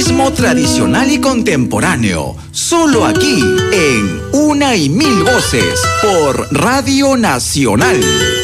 Ritmo tradicional y contemporáneo, solo aquí en Una y Mil Voces por Radio Nacional.